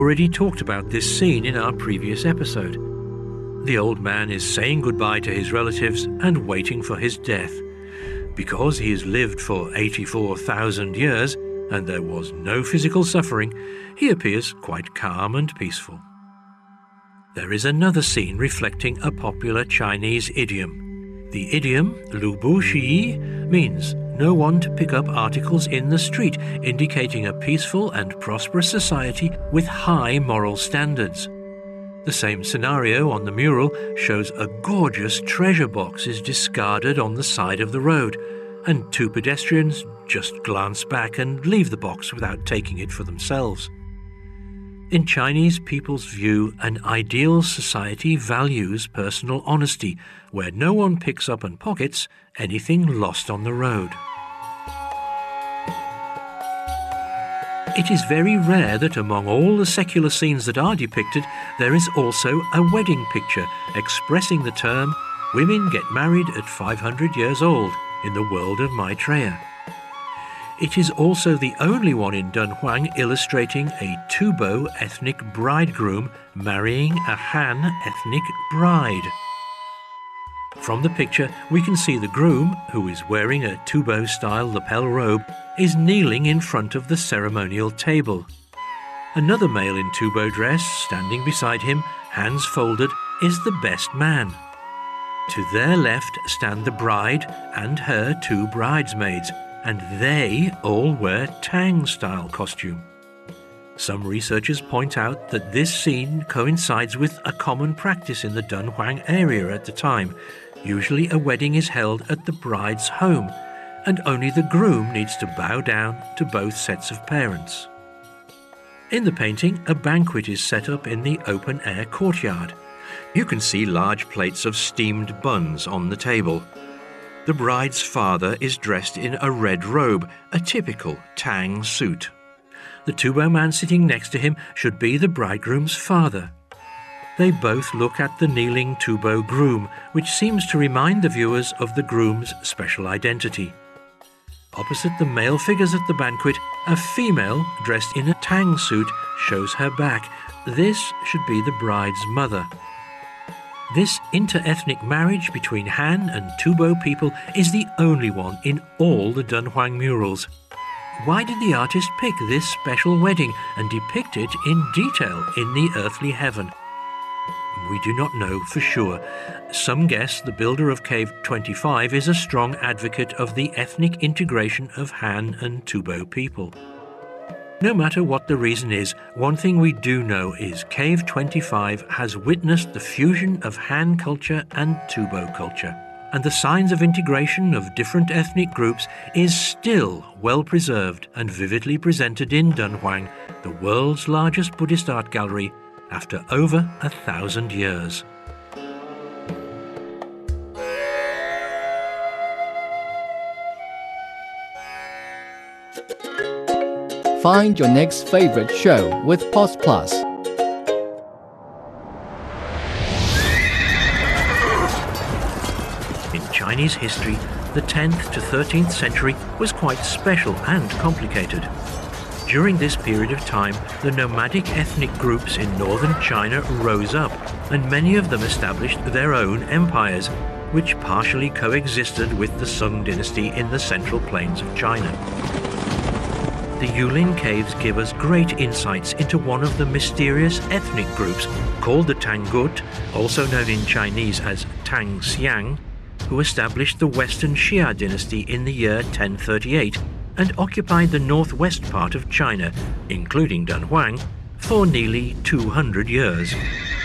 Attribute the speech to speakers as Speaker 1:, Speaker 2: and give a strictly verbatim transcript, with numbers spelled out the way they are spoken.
Speaker 1: Already talked about this scene in our previous episode. The old man is saying goodbye to his relatives and waiting for his death. Because he has lived for eighty-four thousand years and there was no physical suffering, he appears quite calm and peaceful. There is another scene reflecting a popular Chinese idiom. The idiom Lu Bu Shi means no one to pick up articles in the street, indicating a peaceful and prosperous society with high moral standards. The same scenario on the mural shows a gorgeous treasure box is discarded on the side of the road, and two pedestrians just glance back and leave the box without taking it for themselves. In Chinese people's view, an ideal society values personal honesty, where no one picks up and pockets anything lost on the road. It is very rare that among all the secular scenes that are depicted, there is also a wedding picture expressing the term, "Women get married at five hundred years old" in the world of Maitreya. It is also the only one in Dunhuang illustrating a Tubo ethnic bridegroom marrying a Han ethnic bride. From the picture, we can see the groom, who is wearing a Tubo-style lapel robe, is kneeling in front of the ceremonial table. Another male in Tubo dress, standing beside him, hands folded, is the best man. To their left stand the bride and her two bridesmaids, and they all wear Tang-style costume. Some researchers point out that this scene coincides with a common practice in the Dunhuang area at the time. Usually a wedding is held at the bride's home, and only the groom needs to bow down to both sets of parents. In the painting, a banquet is set up in the open-air courtyard. You can see large plates of steamed buns on the table. The bride's father is dressed in a red robe, a typical Tang suit. The Tubo man sitting next to him should be the bridegroom's father. They both look at the kneeling Tubo groom, which seems to remind the viewers of the groom's special identity. Opposite the male figures at the banquet, a female dressed in a Tang suit shows her back. This should be the bride's mother. This inter-ethnic marriage between Han and Tubo people is the only one in all the Dunhuang murals. Why did the artist pick this special wedding and depict it in detail in the earthly heaven? We do not know for sure. Some guess the builder of Cave twenty-five is a strong advocate of the ethnic integration of Han and Tubo people. No matter what the reason is, one thing we do know is Cave twenty-five has witnessed the fusion of Han culture and Tubo culture, and the signs of integration of different ethnic groups is still well preserved and vividly presented in Dunhuang, the world's largest Buddhist art gallery, after over a thousand years.
Speaker 2: Find your next favorite show with Pause Plus.
Speaker 1: In Chinese history, the tenth to thirteenth century was quite special and complicated. During this period of time, the nomadic ethnic groups in northern China rose up, and many of them established their own empires, which partially coexisted with the Sung dynasty in the central plains of China. The Yulin Caves give us great insights into one of the mysterious ethnic groups called the Tangut, also known in Chinese as Tang Xiang, who established the Western Xia dynasty in the year ten thirty-eight and occupied the northwest part of China, including Dunhuang, for nearly two hundred years.